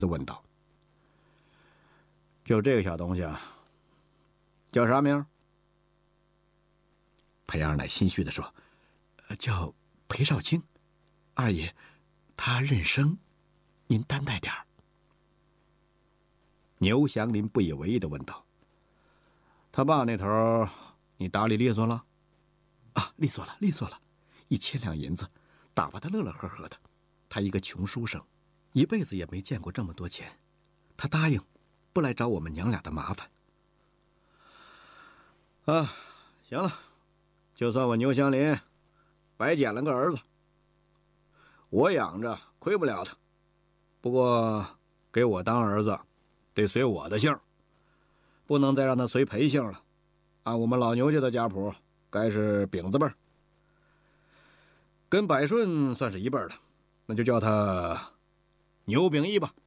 就问道：“就这个小东西啊，叫啥名？”裴二奶心虚地说：“叫裴少卿，二爷，他认生，您担待点儿。”牛祥林不以为意地问道：“他爸那头，你打理利索了？”“啊，利索了，利索了，1000两银子，打发他乐乐呵呵的。他一个穷书生，一辈子也没见过这么多钱，他答应不来找我们娘俩的麻烦。”“啊，行了，就算我牛祥林白捡了个儿子，我养着亏不了他。不过给我当儿子，得随我的姓，不能再让他随裴姓了。按我们老牛家的家谱，该是丙字辈，跟百顺算是一辈的，那就叫他牛秉义吧。”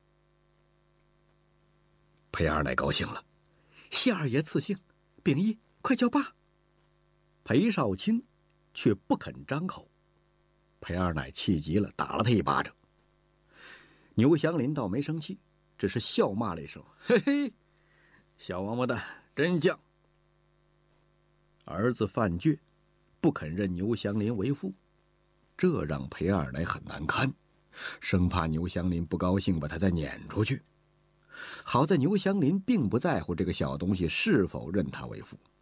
裴二奶高兴了：“谢二爷赐姓，秉义，快叫爸。”裴少卿却不肯张口。裴二奶气急了，打了他一巴掌。牛祥林倒没生气，只是笑骂了一声：“嘿嘿，小王八蛋，真犟！”儿子犯倔，不肯认牛祥林为父，这让裴二奶很难堪，生怕牛祥林不高兴把他再撵出去。好在牛祥林并不在乎这个小东西是否认他为父，